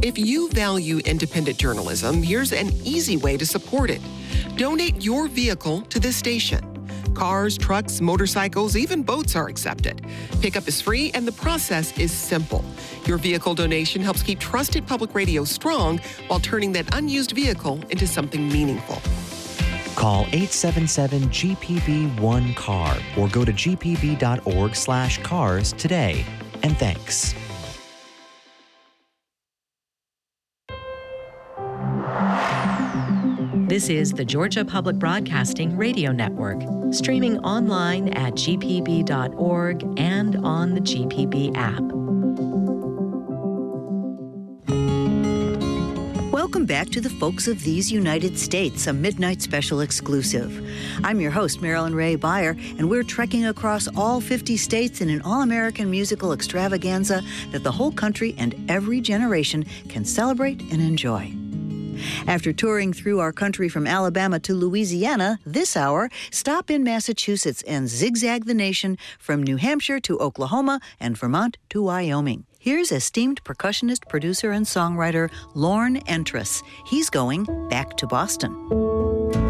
If you value independent journalism, here's an easy way to support it. Donate your vehicle to this station. Cars, trucks, motorcycles, even boats are accepted. Pickup is free and the process is simple. Your vehicle donation helps keep trusted public radio strong while turning that unused vehicle into something meaningful. Call 877-GPB-1-CAR or go to gpb.org/cars today. And thanks. This is the Georgia Public Broadcasting Radio Network, streaming online at gpb.org and on the GPB app. Welcome back to the Folks of These United States, a midnight special exclusive. I'm your host, Marilyn Ray Beyer, and we're trekking across all 50 states in an all-American musical extravaganza that the whole country and every generation can celebrate and enjoy. After touring through our country from Alabama to Louisiana, this hour, stop in Massachusetts and zigzag the nation from New Hampshire to Oklahoma and Vermont to Wyoming. Here's esteemed percussionist, producer, and songwriter Lorne Entris. He's going back to Boston.